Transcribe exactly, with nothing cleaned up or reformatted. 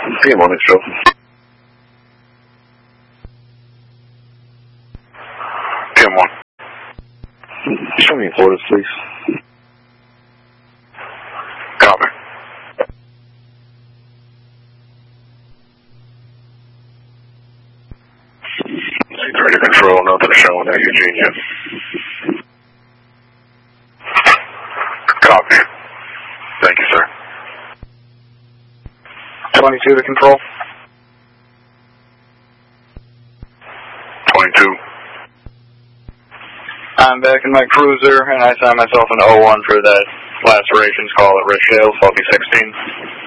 P M on it, Joe. P M one. Show me your orders, please. Copy. Ready to control, nothing showing at Eugenia. Copy. Thank you, sir. twenty-two to control. twenty-two. I'm back in my cruiser, and I signed myself an oh one for that lacerations call at Rich Hill, so I'll be sixteen.